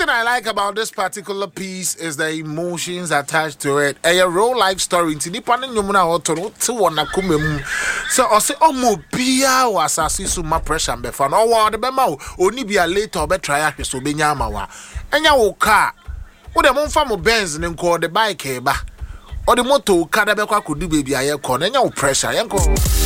thing I like about this particular piece is the emotions attached to it. A real life story. Depending on how to wanna come. So I say, oh, mo bia was assassin my pressure be fan. Oh, what the bema only be a late or better try so be nyamawa. And ya car. What the mon famo Benz and call the bike ba. Or the motor car the could do baby I call and your pressure.